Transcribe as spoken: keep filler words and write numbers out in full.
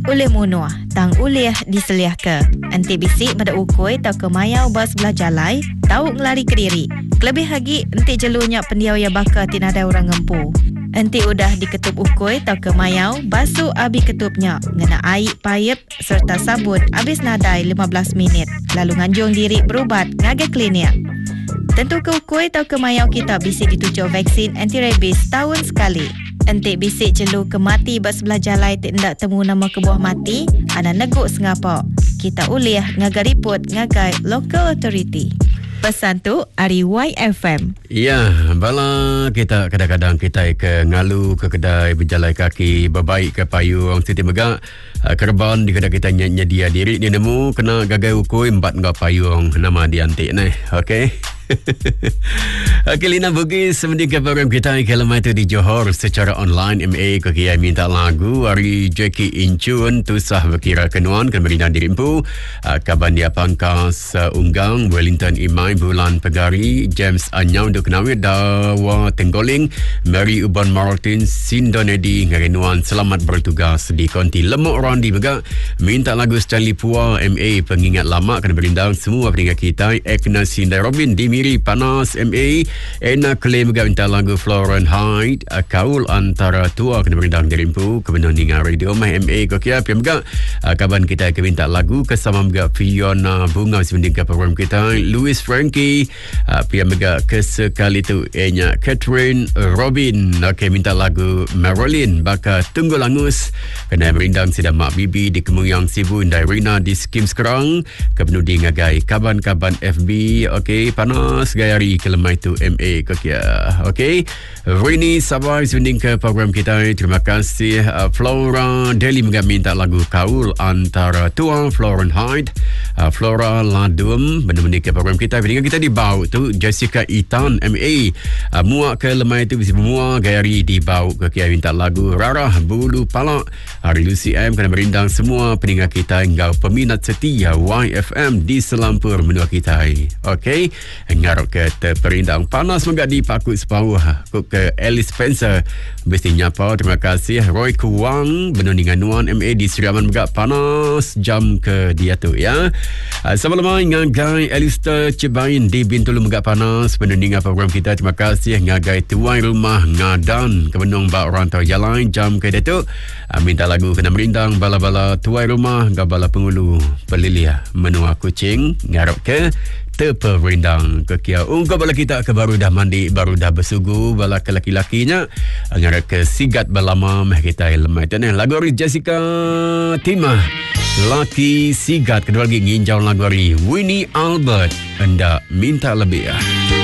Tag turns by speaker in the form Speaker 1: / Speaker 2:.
Speaker 1: Ulih munuah, tang ulih diseliah ke. Enti bisik pada ukui tau ke mayau bas belah jalai, tau ngelari ke diri. Kelebih lagi, enti jelunya pendiau ya bakar tinadai orang ngempu. Enti udah diketup ukui tau ke mayau, basuh abi ketupnya, ngena air payep serta sabun habis nadai lima belas minit. Lalu nganjung diri berubat ngage klinik. Tentu ke ukui tau ke mayau kita bisik ditujuk vaksin anti-rabies tahun sekali. Entik bisik jelu ke mati bas sebelah jalai tidak temu nama kebuah mati, ada neguk sengapa. Kita ulih ngagai report ngagai local authority. Pesan tu dari Y F M.
Speaker 2: Ya, bala kita kadang-kadang kita ke ngalu ke kedai berjalan kaki, berbaik ke payung, siti megak kerban di kedai kita nyedia diri ni nemu kena gagai ukui empat ngah payung nama diantik ni. Okey. Okey, Lina Bugis semendika program kita kalau itu di Johor secara online M A ke kiai minta lagu hari Jackie Incun tusah berkira kenuan kan berinan dirimpu kaban dia pangkas uh, unggang Wellington Imai Bulan Pegari James Anyau untuk kenawit Dawa Tenggoling Mary Uban Martin Sindonedi ngarenuan selamat bertugas di konti lemuk Randi Mega minta lagu Stanley Pua M A pengingat lama kan berindang semua peningkat kita Ekna Sindai Robin di Miri Panas M A Ena klaim juga minta lagu Florence Hyde uh, kaul antara tua kena berindang dirimpu kebenar dengan radio mah M A kokia piam juga uh, kaban kita ke minta lagu kesama juga Fiona Bunga semending ke program kita Louis Frankie uh, piam juga kesekali tu Enya Catherine Robin okey minta lagu Marilyn baka tunggu langus kena berindang sidang Mak Bibi di Kemuyang Sibu Indai Rina di Skim Sekarang kebenar di ngagai kaban-kaban F B okey panas gayari kelemah itu M A kokia. Okey. Rini sabar semending ke program kita. Terima kasih uh, Flora Deli juga minta lagu kaul antara tua Florence Hyde uh, Flora Ladum benar-benar ke program kita. Dengan kita dibau tu Jessica Itan M A uh, muak ke lemah itu bisa muak gayari dibau kokia minta lagu Rara Bulu Palak hari Lucy M kena berindang semua pendengar kita hingga peminat setia Y F M di selampur menua kita. Okey. Ngarok ke terperindang panas juga di Pakut Sepawah kok ke Alice Spencer mesti nyapa terima kasih Roy Kuang benundingan nuan M A di Seriaman juga panas jam ke dia tu ya uh, sama lama ngagai Alistair Cebain di Bintulu juga panas benundingan program kita terima kasih ngagai tuai rumah ngadan kebenung bak rantau jalan jam ke dia tu uh, minta lagu kena merindang bala-bala tuai rumah gabala pengulu pelilia menua kucing ngarap ke terperindang kekia ungkap bala kita ke baru dah mandi baru dah bersugu bala ke laki-lakinya ngarap ke sigat balama meh kita lemai tanah lagu dari Jessica Timah laki sigat kedua lagi nginjau lagu dari Winnie Albert anda minta lebih ya.